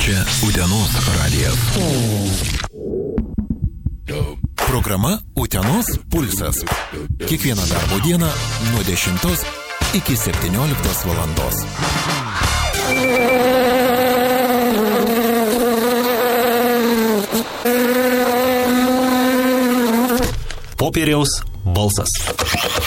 Čia Utenos radijas. Programa Utenos pulsas. Kiekvieną darbo dieną nuo 10 iki 17 valandos. Popieriaus balsas.